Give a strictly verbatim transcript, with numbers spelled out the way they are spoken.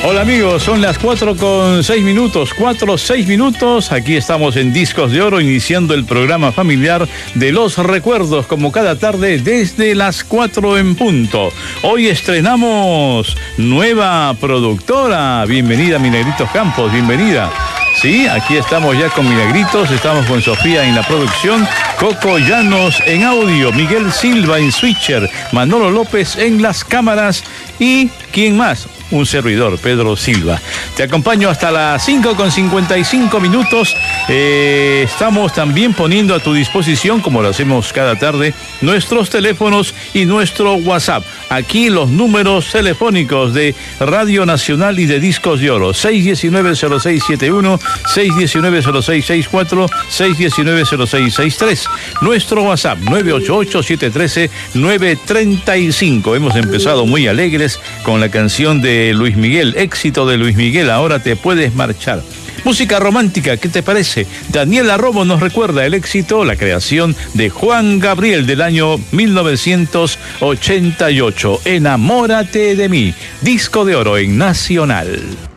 Hola amigos, son las cuatro con seis minutos, cuatro, seis minutos. Aquí estamos en Discos de Oro, iniciando el programa familiar de los recuerdos, como cada tarde desde las cuatro en punto. Hoy estrenamos nueva productora. Bienvenida, Milagritos Campos, bienvenida. Sí, aquí estamos ya con Milagritos, estamos con Sofía en la producción, Coco Llanos en audio, Miguel Silva en switcher, Manolo López en las cámaras y ¿quién más? Un servidor, Pedro Silva. Te acompaño hasta las cinco con cincuenta y cinco minutos. Eh, estamos también poniendo a tu disposición, como lo hacemos cada tarde, nuestros teléfonos y nuestro WhatsApp. Aquí los números telefónicos de Radio Nacional y de Discos de Oro: seis uno nueve, cero seis siete uno, seis uno nueve, cero seis seis cuatro, seis uno nueve, cero seis seis tres. Nuestro WhatsApp: nueve ocho ocho, siete uno tres, nueve tres cinco. Hemos empezado muy alegres con la canción de Luis Miguel, éxito de Luis Miguel, Ahora te puedes marchar. Música romántica, ¿qué te parece? Daniela Romo nos recuerda el éxito, la creación de Juan Gabriel del año mil novecientos ochenta y ocho. Enamórate de mí, Disco de Oro en Nacional.